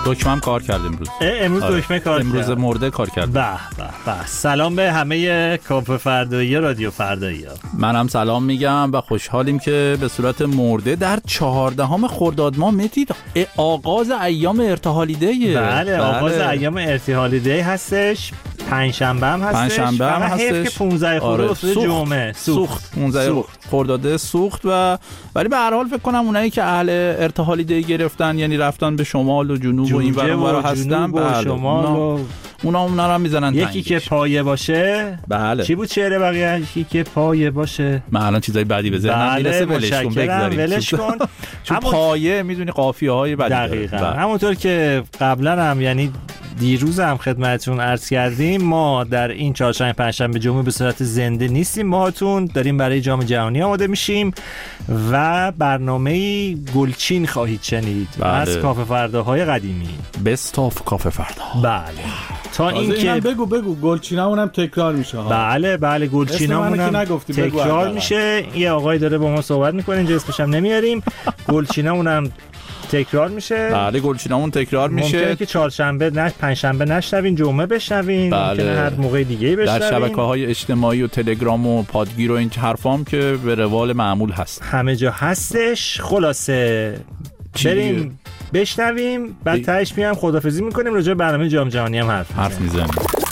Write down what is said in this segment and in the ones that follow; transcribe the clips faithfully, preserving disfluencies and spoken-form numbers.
دکمه‌ام کار کرد امروز. امروز آره. دکمه کار کرد. امروز مرده کار کرد. به به به. سلام به همه کاف فردایی رادیو فردایی. منم سلام میگم و خوشحالیم که به صورت مرده در چهاردهم خرداد ماه متید آغاز ایام ارتحالی دی. بله آغاز ایام ارتحالی دی هستش. پنجشنبه هم هستش. پنجشنبه هم هستش. حیف که پانزده خورده افتاده جمعه. سوخت. پانزده خرداد سوخت و ولی به هر حال فکر کنم اونایی که اهل ارتحالی دی گرفتن یعنی رفتن به شمال و جنوب و این ور اون هستن به شمال و اونا اونا رو میزنن. یکی که پایه باشه. بله. چی بود شعر بقیه؟ یکی که پایه باشه. من الان چیزای بدی به ذهنم میرسه ولش کن بگذاریم. ولش کن. چون پایه میدونی قافیه های بدی داره. دقیقاً. همونطور که قبلا هم یعنی دیروز هم خدمتتون عرض کردیم ما در این چهارشنبه پنجشنبه جمعه به صورت زنده نیستیم، باهاتون داریم برای جام جهانی آماده میشیم و برنامه گلچین خواهید شنید. بله. از کافه فرداهای قدیمی بست آف کافه فردا. بله تا این که بگو بگو گلچینمون هم تکرار میشه ها. بله بله گلچینمون هم تکرار میشه. یه آقای داره با ما صحبت میکنه اینجا اسمش هم نمیاریم. گلچینمون هم تکرار میشه. بله گلچینمون تکرار میشه. ممکنه که چهارشنبه نه پنجشنبه نشنوین، جمعه بشنوین. بله. ممکنه هر موقع دیگه بشنوین. در شبکه‌های اجتماعی و تلگرام و پادگیر و این حرفام که به روال معمول هست. همه جا هستش. خلاصه بریم بشنویم بعد تهش میام خدافظی میکنیم، راجع به برنامه جام جهانی هم حرف حرف میزنیم.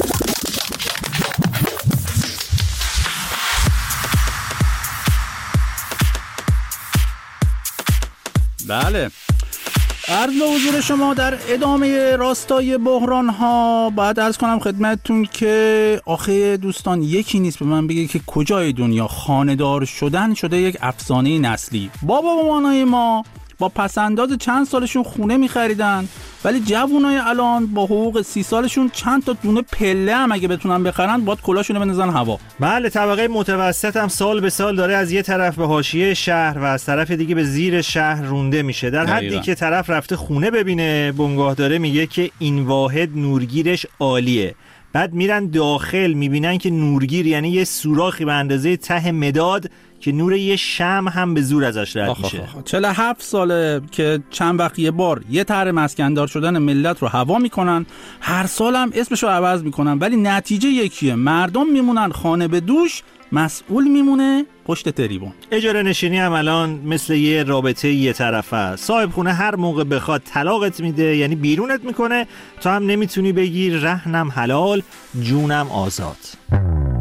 بله عرض به حضور شما در ادامه راستای بحران ها باید عرض کنم خدمتتون که آخه دوستان یکی نیست به من بگه که کجای دنیا خانه‌دار شدن شده یک افسانه نسلی. بابا مامانای ما با پسنداز چند سالشون خونه می‌خریدن ولی جوونای الان با حقوق سی سالشون چند تا دونه پله هم اگه بتونن بخرن باید کلاشونو بندازن هوا. بله طبقه متوسط هم سال به سال داره از یه طرف به حاشیه شهر و از طرف دیگه به زیر شهر رونده میشه. در حدی که طرف رفته خونه ببینه بنگاه داره میگه که این واحد نورگیرش عالیه. بعد میرن داخل میبینن که نورگیر یعنی یه سوراخی به اندازه ته مداد که نور یه شمع هم به زور ازش رد میشه. چهل و هفت ساله که چند وقت یه بار یه طرح مسکندار شدن ملت رو هوا میکنن، هر سال هم اسمشو عوض میکنن ولی نتیجه یکیه، مردم میمونن خانه به دوش، مسئول میمونه پشت تریبون. اجاره نشینی هم الان مثل یه رابطه یه طرفه. صاحب خونه هر موقع بخواد طلاقت میده، یعنی بیرونت میکنه، تو هم نمیتونی بگی رهنم حلال جونم آزاد.